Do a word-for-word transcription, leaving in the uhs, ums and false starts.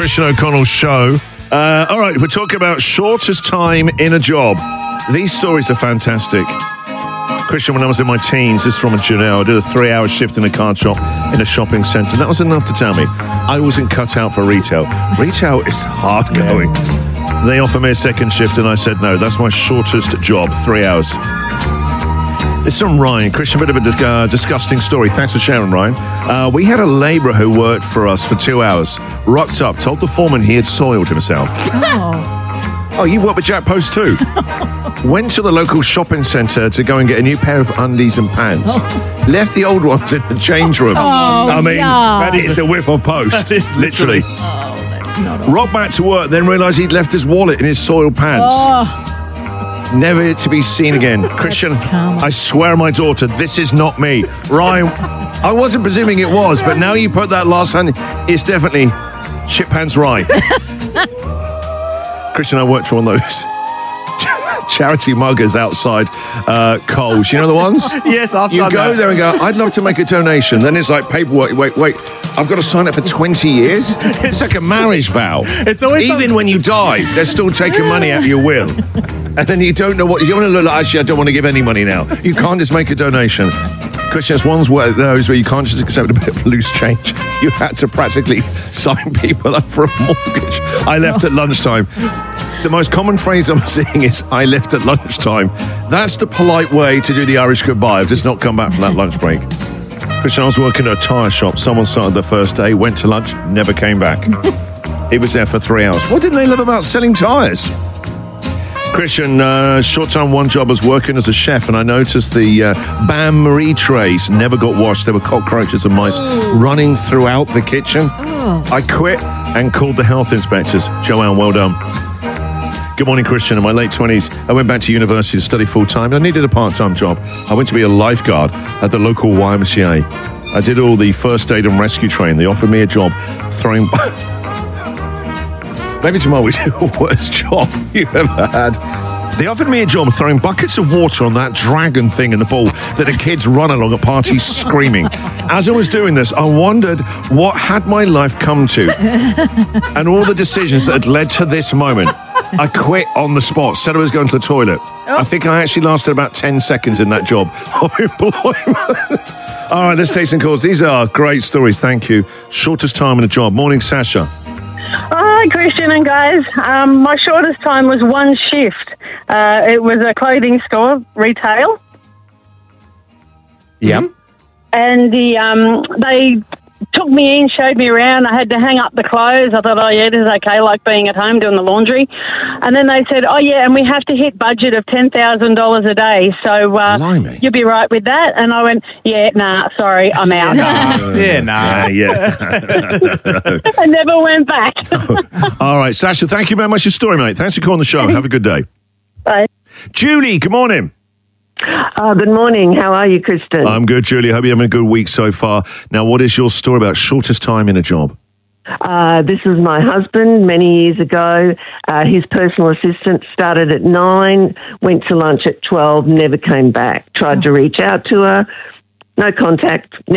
Christian O'Connell Show. Uh, all right, we're talking about shortest time in a job. These stories are fantastic. Christian, when I was in my teens, this is from a Janelle, I did a three-hour shift in a card shop in a shopping centre. That was enough to tell me I wasn't cut out for retail. Retail is hard going. Yeah. They offered me a second shift and I said no. That's my shortest job, three hours. This is from Ryan. Christian, a bit of a uh, disgusting story. Thanks for sharing, Ryan. Uh, we had a labourer who worked for us for two hours, rocked up, told the foreman he had soiled himself. Oh. Oh, you work with Jack Post too? Went to the local shopping centre to go and get a new pair of undies and pants. Oh. Left the old ones in the change room. Oh, I mean, yeah. that is a whiff of post. That is literally. Oh, that's not all. Rocked back to work, then realised he'd left his wallet in his soiled pants. Oh. Never to be seen again. Christian, I swear my daughter, this is not me. Ryan, I wasn't presuming it was, but now you put that last hand, it's definitely Chip Pants Rye. Christian, I worked for one of those charity muggers outside uh, Coles. You know the ones? Yes, I've You done go that. there and go, I'd love to make a donation. Then it's like paperwork. Wait, wait, I've got to sign up for twenty years? It's like a marriage vow. It's always Even something- when you die, they're still taking money out of your will. And then you don't know what... You want to look like, actually, I don't want to give any money now. You can't just make a donation. Christian, it's one's where those where you can't just accept a bit of loose change. You had to practically sign people up for a mortgage. I left at lunchtime. The most common phrase I'm seeing is, I left at lunchtime. That's the polite way to do the Irish goodbye. I've just not come back from that lunch break. Christian, I was working at a tyre shop. Someone started the first day, went to lunch, never came back. He was there for three hours. What didn't they love about selling tyres? Christian, uh, short time, one job, was working as a chef, and I noticed the uh, bain-marie trays never got washed. There were cockroaches and mice running throughout the kitchen. Oh. I quit and called the health inspectors. Joanne, well done. Good morning, Christian. In my late twenties, I went back to university to study full-time. I needed a part-time job. I went to be a lifeguard at the local Y M C A. I did all the first aid and rescue training. They offered me a job throwing... Maybe tomorrow we do the worst job you've ever had. They offered me a job throwing buckets of water on that dragon thing in the pool that the kids run along at parties screaming. As I was doing this, I wondered what had my life come to and all the decisions that had led to this moment. I quit on the spot, said I was going to the toilet. Oh. I think I actually lasted about ten seconds in that job of employment. All right, let's take some calls. These are great stories, thank you. Shortest time in a job. Morning, Sasha. Hi, Christian and guys. Um, my shortest time was one shift. Uh, it was a clothing store, retail. Yeah. And the um, they took me in, showed me around. I had to hang up the clothes. I thought, oh, yeah, this is okay, like being at home doing the laundry. And then they said, oh, yeah, and we have to hit budget of ten thousand dollars a day. So uh, you'll be right with that? And I went, yeah, nah, sorry, I'm out. Nah. Yeah, nah. Yeah, yeah. I never went back. All right, Sasha, thank you very much for your story, mate. Thanks for calling the show. Have a good day. Bye. Julie, good morning. Oh, good morning. How are you, Kristen? I'm good, Julie. I hope you're having a good week so far. Now, what is your story about shortest time in a job? Uh, this is my husband many years ago. Uh, his personal assistant started at nine, went to lunch at twelve, never came back. Tried to reach out to her, no contact.